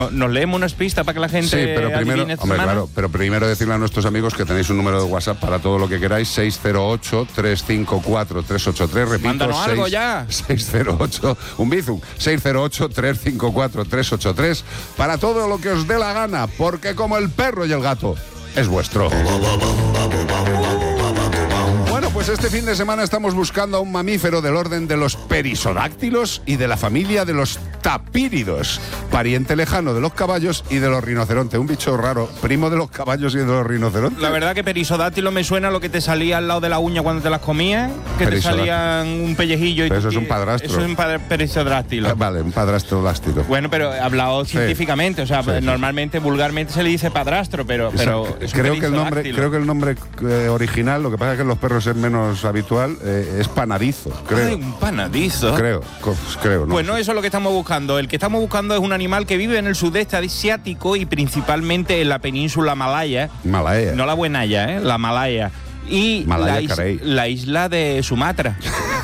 Nos leemos unas pistas para que la gente Sí, pero primero, adivine esta hombre, semana. claro, pero primero decirle a nuestros amigos que tenéis un número de WhatsApp para todo lo que queráis, 608-354-383, repito, Mándanos algo ya. 608, un bizum, 608-354-383, para todo lo que os dé la gana, porque como el perro y el gato, es vuestro. Bueno, pues este fin de semana estamos buscando a un mamífero del orden de los perisodáctilos y de la familia de los tapíridos, pariente lejano de los caballos y de los rinocerontes. Un bicho raro, primo de los caballos y de los rinocerontes. La verdad que perisodáctilo me suena a lo que te salía al lado de la uña cuando te las comías, que te salían un pellejillo. Pero eso es un padrastro. Eso es un perisodáctilo. Vale, un padrastro lástico. Bueno, pero hablado científicamente, o sea, Sí, sí. Normalmente, vulgarmente se le dice padrastro, pero es un creo que el nombre original, lo que pasa es que en los perros es menos habitual, es panadizo, creo. Ay, un panadizo. Creo, ¿no? Pues no, eso es lo que estamos buscando. El que estamos buscando es un animal que vive en el sudeste asiático y principalmente en la península malaya. Malaya. No la buenaya, la malaya. Y la isla de Sumatra.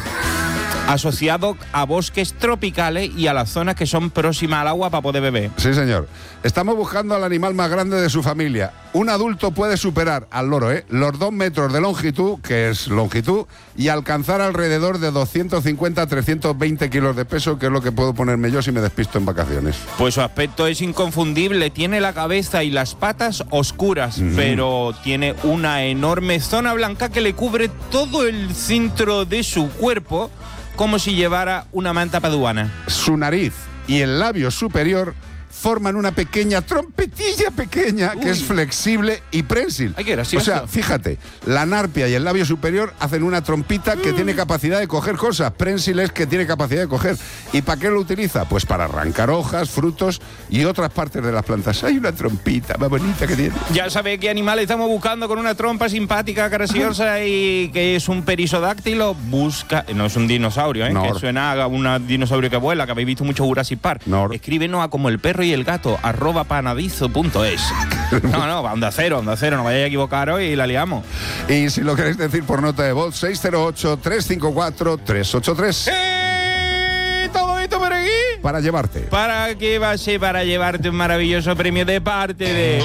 Asociado a bosques tropicales y a las zonas que son próximas al agua para poder beber. Sí, señor. Estamos buscando al animal más grande de su familia. Un adulto puede superar al loro, los 2 metros de longitud, que es longitud, y alcanzar alrededor de 250 a 320 kilos de peso, que es lo que puedo ponerme yo si me despisto en vacaciones. Pues su aspecto es inconfundible. Tiene la cabeza y las patas oscuras, pero tiene una enorme zona blanca que le cubre todo el centro de su cuerpo, como si llevara una manta paduana. Su nariz y el labio superior forman una pequeña trompetilla pequeña que es flexible y prensil. Ay, qué gracioso. O sea, fíjate, la narpia y el labio superior hacen una trompita que tiene capacidad de coger cosas. Prensil es que tiene capacidad de coger. ¿Y para qué lo utiliza? Pues para arrancar hojas, frutos y otras partes de las plantas. Hay una trompita más bonita que tiene. Ya sabe qué animal estamos buscando con una trompa simpática, graciosa y que es un perisodáctilo. Busca... No es un dinosaurio, que suena a un dinosaurio que vuela, que habéis visto mucho Jurassic Park. Escríbenos a como el perro y el gato @panadizo.es. No, Onda Cero, no vayáis a equivocaros y la liamos. Y si lo queréis decir por nota de voz, 608-354-383. ¿Todo esto para aquí? Para llevarte. ¿Para qué va a ser? Para llevarte un maravilloso premio de parte de...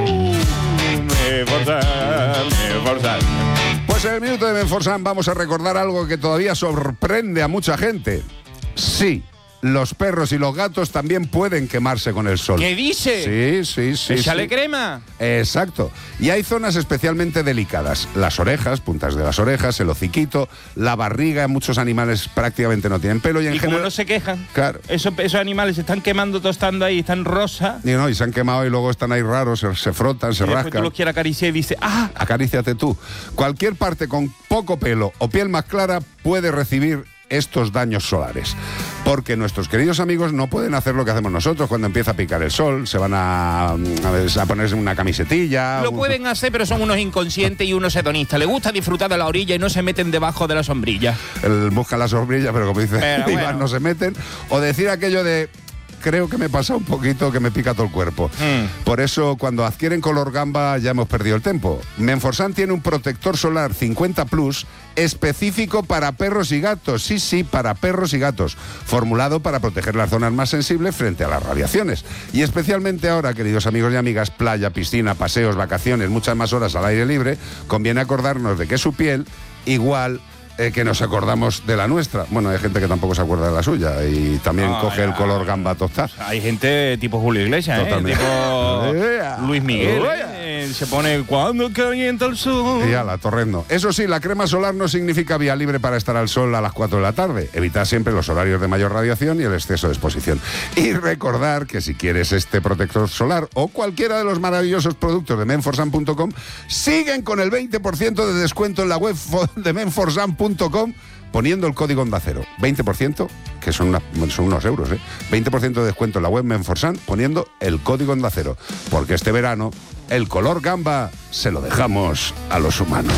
Menforsan. Pues en el minuto de Menforsan vamos a recordar algo que todavía sorprende a mucha gente. Sí, los perros y los gatos también pueden quemarse con el sol. ¿Qué dice? Sí. Échale crema. Exacto. Y hay zonas especialmente delicadas. Las orejas, puntas de las orejas, el hociquito, la barriga. Muchos animales prácticamente no tienen pelo. Y en general, como no se quejan, claro, esos animales se están quemando, tostando ahí, están rosa. Y se han quemado y luego están ahí raros, se frotan, se rascan. Tú los quieres acariciar y dices, ¡ah! Acaríciate tú. Cualquier parte con poco pelo o piel más clara puede recibir estos daños solares, porque nuestros queridos amigos no pueden hacer lo que hacemos nosotros cuando empieza a picar el sol, se van a ponerse una camisetilla. Lo pueden hacer, pero son unos inconscientes y unos hedonistas. Les gusta disfrutar de la orilla y no se meten debajo de la sombrilla. Buscan la sombrilla, pero como dice Iván, no se meten. O decir aquello de... Creo que me pasa un poquito, que me pica todo el cuerpo. Por eso, cuando adquieren color gamba, ya hemos perdido el tiempo. Menforsan tiene un protector solar 50 Plus específico para perros y gatos. Sí, para perros y gatos. Formulado para proteger las zonas más sensibles frente a las radiaciones. Y especialmente ahora, queridos amigos y amigas, playa, piscina, paseos, vacaciones, muchas más horas al aire libre, conviene acordarnos de que su piel, igual que nos acordamos de la nuestra. Bueno, hay gente que tampoco se acuerda de la suya y también coge el color gamba tostar. Hay gente tipo Julio Iglesias, tipo Luis Miguel. Se pone cuando calienta el sol. Y ala, torrendo. Eso sí, la crema solar no significa vía libre para estar al sol a las 4 de la tarde. Evita siempre los horarios de mayor radiación y el exceso de exposición. Y recordar que si quieres este protector solar o cualquiera de los maravillosos productos de menforsan.com, siguen con el 20% de descuento en la web de menforsan.com poniendo el código Onda Cero. 20%, que son unos euros, 20% de descuento en la web Menforsan poniendo el código Onda Cero. Porque este verano el color gamba se lo dejamos a los humanos.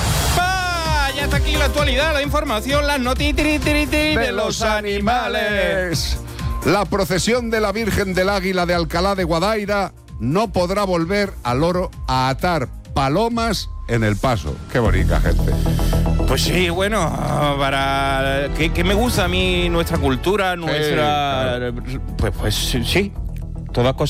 Ya está aquí la actualidad, la información, las noticias de los animales. La procesión de la Virgen del Águila de Alcalá de Guadaira no podrá volver al loro a atar palomas en el paso. Qué bonita gente. Pues sí, bueno, que me gusta a mí nuestra cultura, nuestra... Pues sí. todas cosas